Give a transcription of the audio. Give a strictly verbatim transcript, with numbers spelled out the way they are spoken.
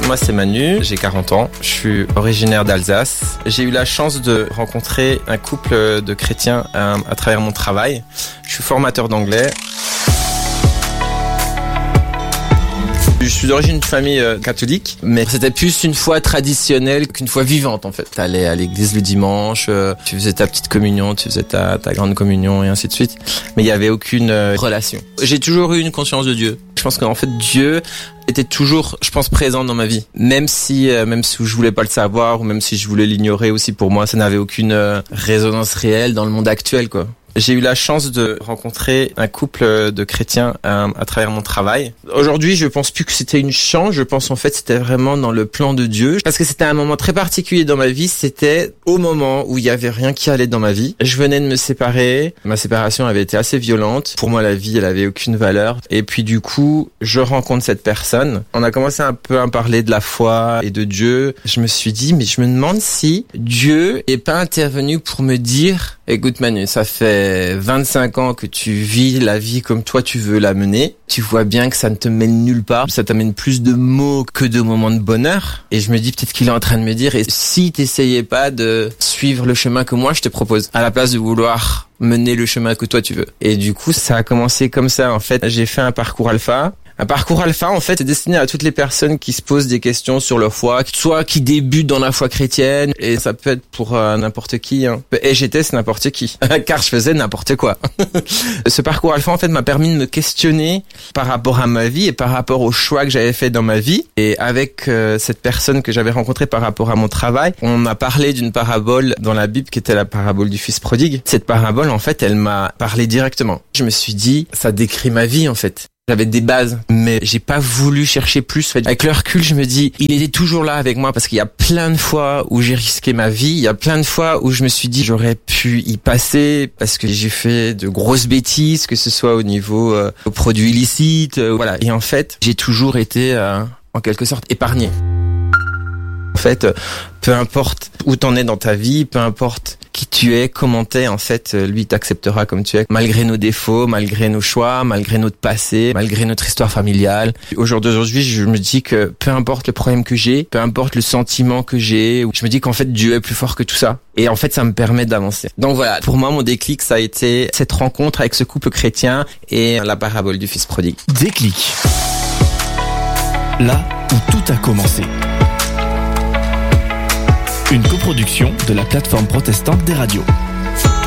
Moi c'est Manu, j'ai quarante ans, je suis originaire d'Alsace. J'ai eu la chance de rencontrer un couple de chrétiens à, à travers mon travail. Je suis formateur d'anglais. Je suis d'origine de famille euh, catholique, mais c'était plus une foi traditionnelle qu'une foi vivante en fait. T'allais à l'église le dimanche, euh, tu faisais ta petite communion, tu faisais ta, ta grande communion et ainsi de suite. Mais il y avait aucune euh, relation. J'ai toujours eu une conscience de Dieu. Je pense qu'en fait Dieu était toujours, je pense, présent dans ma vie. Même si, euh, même si je voulais pas le savoir ou même si je voulais l'ignorer aussi, pour moi, ça n'avait aucune euh, résonance réelle dans le monde actuel, quoi. J'ai eu la chance de rencontrer un couple de chrétiens à, à travers mon travail. Aujourd'hui, je pense plus que c'était une chance, je pense en fait c'était vraiment dans le plan de Dieu. Parce que c'était un moment très particulier dans ma vie, c'était au moment où il y avait rien qui allait dans ma vie. Je venais de me séparer, ma séparation avait été assez violente. Pour moi, la vie, elle avait aucune valeur. Et puis du coup, je rencontre cette personne. On a commencé un peu à parler de la foi et de Dieu. Je me suis dit, mais je me demande si Dieu est pas intervenu pour me dire, écoute Manu, ça fait vingt-cinq ans que tu vis la vie comme toi tu veux la mener. Tu vois bien que ça ne te mène nulle part. Ça t'amène plus de maux que de moments de bonheur. Et je me dis peut-être qu'il est en train de me dire, et si t'essayais pas de suivre le chemin que moi je te propose, à la place de vouloir mener le chemin que toi tu veux. Et du coup, ça a commencé comme ça. En fait, j'ai fait un parcours alpha. Un parcours alpha, en fait, est destiné à toutes les personnes qui se posent des questions sur leur foi, soit qui débutent dans la foi chrétienne, et ça peut être pour euh, n'importe qui. Hein. Et j'étais c'est n'importe qui, car je faisais n'importe quoi. Ce parcours alpha, en fait, m'a permis de me questionner par rapport à ma vie et par rapport aux choix que j'avais fait dans ma vie. Et avec euh, cette personne que j'avais rencontrée par rapport à mon travail, on a parlé d'une parabole dans la Bible qui était la parabole du fils prodigue. Cette parabole, en fait, elle m'a parlé directement. Je me suis dit, ça décrit ma vie, en fait. J'avais des bases, mais j'ai pas voulu chercher plus. Avec le recul, je me dis, il était toujours là avec moi parce qu'il y a plein de fois où j'ai risqué ma vie. Il y a plein de fois où je me suis dit, j'aurais pu y passer parce que j'ai fait de grosses bêtises, que ce soit au niveau euh, produits illicites, euh, voilà. Et en fait, j'ai toujours été, euh, en quelque sorte, épargné. En fait, peu importe où t'en es dans ta vie, peu importe qui tu es, comment t'es, en fait, lui t'acceptera comme tu es, malgré nos défauts, malgré nos choix, malgré notre passé, malgré notre histoire familiale. Au jour d'aujourd'hui, je me dis que peu importe le problème que j'ai, peu importe le sentiment que j'ai, je me dis qu'en fait Dieu est plus fort que tout ça. Et en fait, ça me permet d'avancer. Donc voilà, pour moi, mon déclic, ça a été cette rencontre avec ce couple chrétien et la parabole du fils prodigue. Déclic. Là où tout a commencé. Une coproduction de la plateforme protestante des radios.